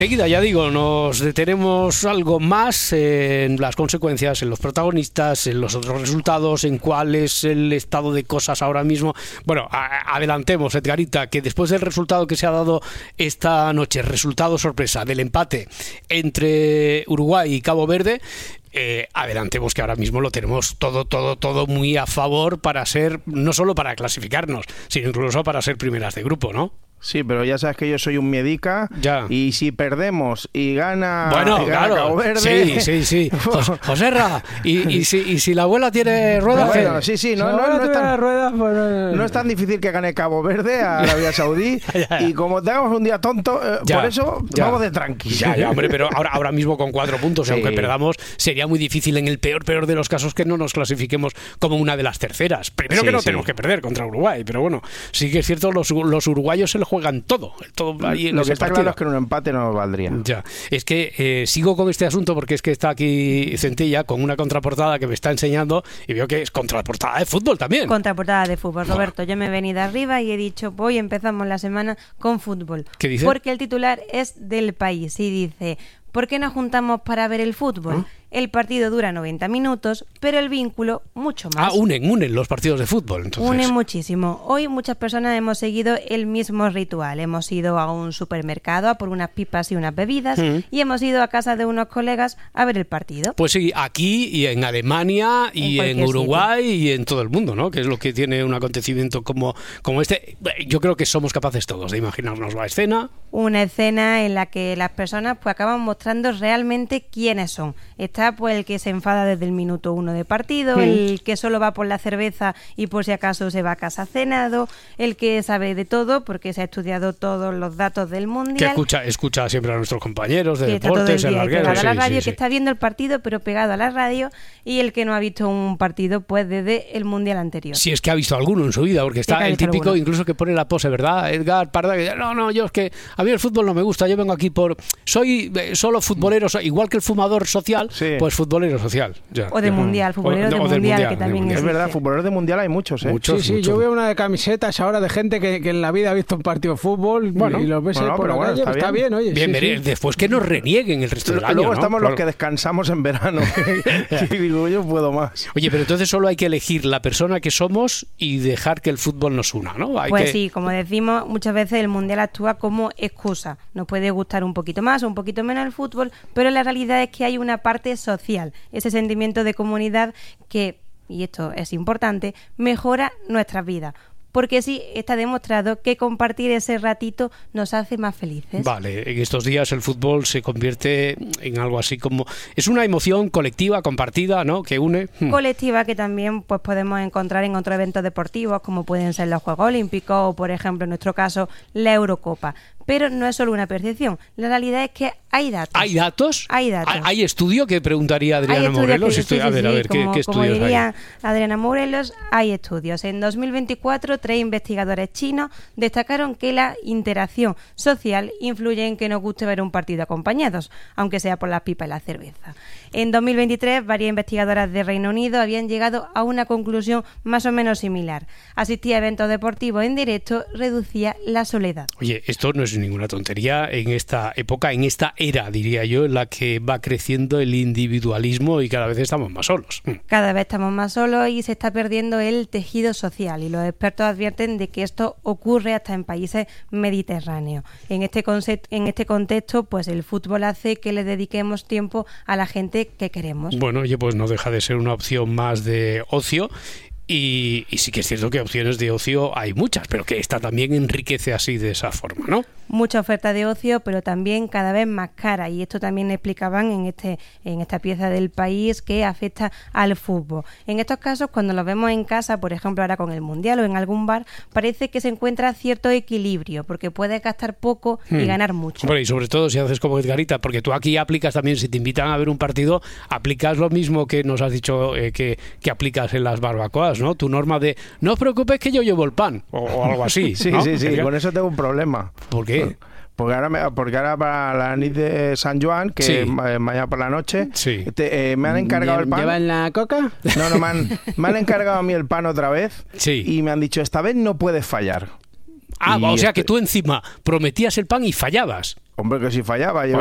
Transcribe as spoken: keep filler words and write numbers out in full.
Enseguida, ya digo, nos detenemos algo más en las consecuencias, en los protagonistas, en los otros resultados, en cuál es el estado de cosas ahora mismo. Bueno, a- adelantemos, Edgarita, que después del resultado que se ha dado esta noche, resultado sorpresa del empate entre Uruguay y Cabo Verde, Eh, adelantemos que ahora mismo lo tenemos todo, todo, todo muy a favor para ser, no solo para clasificarnos, sino incluso para ser primeras de grupo, ¿no? Sí, pero ya sabes que yo soy un miedica Ya. y si perdemos y gana, Bueno, y gana claro, Cabo Verde... sí, sí, sí. Jos- Joserra, y, y, si, y si la abuela tiene ruedas, Bueno, ¿qué? sí, sí, no, Si no, ahora no, es tuviera tan, ruedas, pues no- no es tan difícil que gane Cabo Verde a Arabia Saudí. Ya, ya. Y como tengamos un día tonto, eh, Ya, por eso ya. vamos de tranqui. Ya, ya, hombre, pero ahora, ahora mismo con cuatro puntos, y Sí. aunque perdamos, sería muy difícil en el peor, peor de los casos que no nos clasifiquemos como una de las terceras. Primero Sí, que no sí. tenemos que perder contra Uruguay, pero bueno, sí que es cierto, los, los uruguayos se lo juegan todo, todo ahí en Lo ese que está partido. claro es que en un empate no nos valdría. Ya, es que eh, sigo con este asunto porque es que está aquí Centella con una contraportada que me está enseñando y veo que es contraportada de fútbol también. Contraportada de fútbol, Roberto. Yo me he venido arriba y he dicho, hoy empezamos la semana con fútbol. ¿Qué dice? Porque el titular es del País y dice, ¿por qué nos juntamos para ver el fútbol? ¿Ah? El partido dura noventa minutos, pero el vínculo mucho más. Ah, unen, unen los partidos de fútbol. Entonces. Une muchísimo. Hoy muchas personas hemos seguido el mismo ritual. Hemos ido a un supermercado a por unas pipas y unas bebidas Mm. y hemos ido a casa de unos colegas a ver el partido. Pues sí, aquí y en Alemania y En en, cualquier Uruguay y en todo el mundo, ¿no? Que es lo que tiene un acontecimiento como, como este. Yo creo que somos capaces todos de imaginarnos la escena. Una escena en la que las personas pues acaban mostrando realmente quiénes son. Está pues el que se enfada desde el minuto uno de partido, Mm. el que solo va por la cerveza y por si acaso se va a casa cenado, el que sabe de todo porque se ha estudiado todos los datos del Que mundial. escucha, escucha siempre a nuestros compañeros de Que está todo el deportes, el día ahí larguero. pegado a la Sí, radio, sí, que sí. está viendo el partido pero pegado a la radio, y el que no ha visto un partido pues desde el mundial anterior. Si es que ha visto alguno en su vida, porque Sí que está ha el visto típico alguno. incluso que pone la pose, ¿verdad? Edgar Parda, que dice, no, no, yo es que a mí el fútbol no me gusta, yo vengo aquí por... Soy eh, solo futbolero, soy- igual que el fumador social, Sí. pues futbolero social. Ya. O de Ya. mundial, futbolero de del mundial, que de también mundial. Es verdad, existe. futboleros de mundial hay muchos, ¿eh? Muchos, Sí, sí, muchos. yo veo una de camisetas ahora de gente que, que en la vida ha visto un partido de fútbol Bueno, y los ves ahí bueno, por pero la bueno, calle, está pues está bien. bien, oye. Bien, sí, veré, sí. después que nos renieguen el resto del año, Luego ¿no? estamos Claro. los que descansamos en verano. Y digo, yo puedo más. Oye, pero entonces solo hay que elegir la persona que somos y dejar que el fútbol nos una, ¿no? Hay Pues que... sí, como decimos, muchas veces el mundial actúa como excusa. Nos puede gustar un poquito más o un poquito menos el fútbol, pero la realidad es que hay una parte social, ese sentimiento de comunidad que, y esto es importante, mejora nuestras vidas. Porque sí, está demostrado que compartir ese ratito nos hace más felices. Vale, en estos días el fútbol se convierte en algo así como... Es una emoción colectiva, compartida, ¿no? Que une... Hmm. Colectiva que también pues podemos encontrar en otros eventos deportivos como pueden ser los Juegos Olímpicos o por ejemplo en nuestro caso la Eurocopa. Pero no es solo una percepción, la realidad es que hay datos. ¿Hay datos? Hay datos. ¿Hay, hay estudio que preguntaría Hay Adriana estudios Morelos? que- Estoy- sí, a sí, ver, a sí, ver, ¿qué, como, qué como estudios diría Adriana Morelos, hay estudios. En dos mil veinticuatro, tres investigadores chinos destacaron que la interacción social influye en que nos guste ver un partido acompañados, aunque sea por las pipas y la cerveza. En dos mil veintitrés, varias investigadoras de Reino Unido habían llegado a una conclusión más o menos similar. Asistir a eventos deportivos en directo reducía la soledad. hay? Oye, esto no es ninguna tontería en esta época, en esta era, diría yo, en la que va creciendo el individualismo y cada vez estamos más solos. Hmm. Cada vez estamos más solos y se está perdiendo el tejido social, y los expertos advierten de que esto ocurre hasta en países mediterráneos. En este concept- en este contexto, pues el fútbol hace que le dediquemos tiempo a la gente que queremos. Bueno, oye, pues no deja de ser una opción más de ocio. Y, y sí que es cierto que opciones de ocio hay muchas, pero que esta también enriquece así de esa forma, ¿no? Mucha oferta de ocio, pero también cada vez más cara, y esto también explicaban en este en esta pieza del País que afecta al fútbol. En estos casos, cuando lo vemos en casa, por ejemplo ahora con el Mundial o en algún bar, parece que se encuentra cierto equilibrio, porque puedes gastar poco y Hmm. ganar mucho. Bueno, y sobre todo si haces como Edgarita, porque tú aquí aplicas también, si te invitan a ver un partido, aplicas lo mismo que nos has dicho eh, que, que aplicas en las barbacoas, ¿no? Tu norma de, no os preocupes que yo llevo el pan, o, o algo así. Sí, ¿no? sí, sí, Porque- con eso tengo un problema. ¿Por qué? Porque ahora, me- porque ahora para la nit de San Joan, que Sí. es ma- mañana por la noche, Sí. te- eh, me han encargado el pan. ¿Llevan la coca? No, no, me han, me han encargado a mí el pan otra vez. Sí. Y me han dicho, esta vez no puedes fallar. Ah, Y o sea que este- tú encima prometías el pan y fallabas. Hombre, que si fallaba, yo